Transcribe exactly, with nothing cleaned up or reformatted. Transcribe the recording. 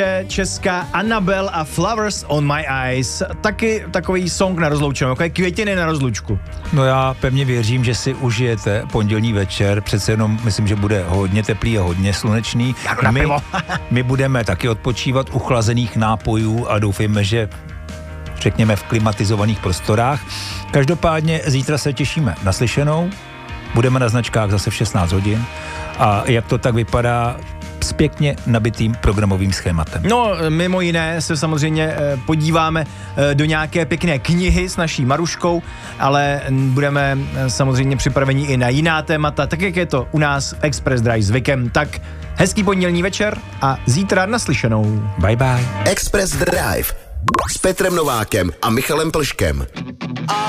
česká Annabelle a Flowers on my eyes. Taky takový song na rozloučenou, takové květiny na rozlučku. No já pevně věřím, že si užijete pondělní večer, přece jenom myslím, že bude hodně teplý a hodně slunečný. My, my budeme taky odpočívat u chlazených nápojů a doufejme, že řekněme v klimatizovaných prostorách. Každopádně zítra se těšíme na slyšenou, budeme na značkách zase v šestnáct hodin a jak to tak vypadá s pěkně nabitým programovým schématem. No, mimo jiné se samozřejmě podíváme do nějaké pěkné knihy s naší Maruškou, ale budeme samozřejmě připraveni i na jiná témata, tak jak je to u nás v Express Drive zvykem. Tak hezký pondělní večer a zítra naslyšenou. Bye bye. Express Drive s Petrem Novákem a Michalem Plškem.